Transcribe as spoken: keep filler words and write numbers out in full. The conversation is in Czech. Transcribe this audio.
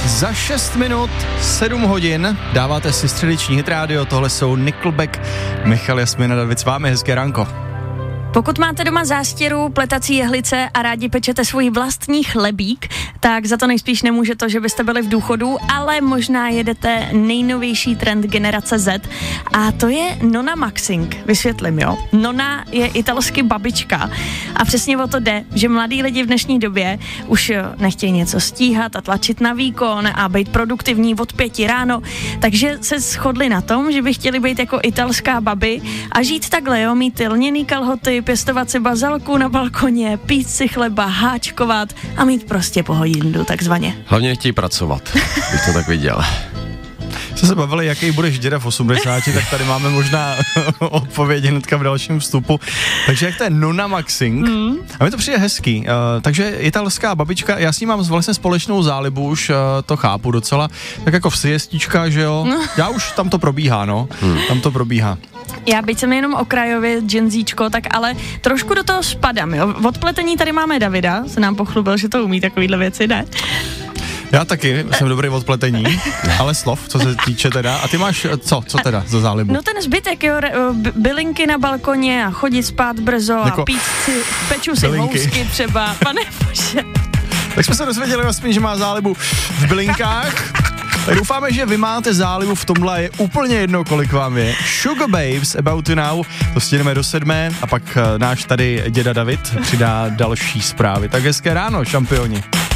Za šest minut, sedm hodin, dáváte si středeční hit rádio, tohle jsou Nickelback, Michal, Jasmina, David, s vámi, hezké ránko. Pokud máte doma zástěru, pletací jehlice a rádi pečete svůj vlastní chlebík, tak za to nejspíš nemůže to, že byste byli v důchodu, ale možná jedete nejnovější trend generace Z a to je Nonna Maxing. Vysvětlím, jo. Nonna je italsky babička a přesně o to jde, že mladí lidi v dnešní době už nechtějí něco stíhat a tlačit na výkon a být produktivní od pěti ráno, takže se shodli na tom, že by chtěli být jako italská babi a žít takhle, jo, mít lněný kalhoty, pěstovat si bazalku na balkoně, pít si chleba, háčkovat a mít prostě pohodindu, takzvaně. Hlavně chtějí pracovat, bych to tak viděl. Jsme se bavili, jaký budeš děda v osmdesáti, tak tady máme možná odpověď hnedka v dalším vstupu. Takže jak to je Nonna Maxing? Mm. A mi to přijde hezký. Uh, takže italská babička, já s ní mám vlastně společnou zálibu, už uh, to chápu docela. Tak jako v siestička, že jo? No. Já už, tam to probíhá, no. Mm. Tam to probíhá. Já byť jsem jenom okrajově dženzíčko, tak ale trošku do toho spadám, jo. Od pletení tady máme Davida, se nám pochlubil, že to umí takovýhle věci, ne? Já taky jsem dobrý od pletení, ale slov, co se týče teda. A ty máš co, co teda za zálibu? No ten zbytek, jo, b- bylinky na balkoně a chodit spát brzo jako a pít si, peču si housky třeba, pane bože. Tak jsme se dozvěděli vlastně, že má zálibu v bylinkách. Tak doufáme, že vy máte zálibu v tomhle, je úplně jedno, kolik vám je. Sugar Babes, About You Now, to stihneme do sedmé a pak náš tady děda David přidá další zprávy. Tak hezké ráno, šampioni.